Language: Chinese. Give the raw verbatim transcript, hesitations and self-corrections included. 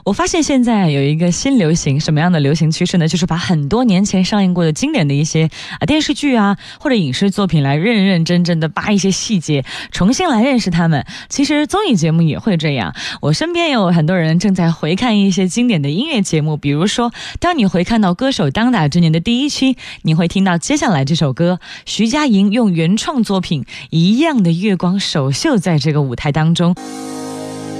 我发现现在有一个新流行，什么样的流行趋势呢？就是把很多年前上映过的经典的一些啊电视剧啊或者影视作品来认认真真的扒一些细节，重新来认识他们。其实综艺节目也会这样，我身边有很多人正在回看一些经典的音乐节目，比如说当你回看到歌手当打之年的第一期，你会听到接下来这首歌，徐佳莹用原创作品《一样的月光》首秀在这个舞台当中。